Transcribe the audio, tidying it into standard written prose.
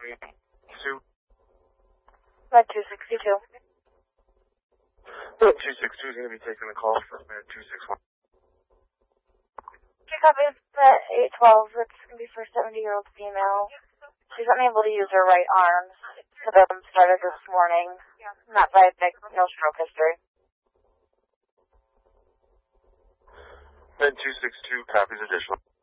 Two. Med 262. Med 262 is going to be taking the call from Med 261. She copies at 812. It's going to be for a 70-year-old female. She's unable to use her right arm. Symptoms started this morning. Not diabetic, no stroke history. Med 262 copies additional.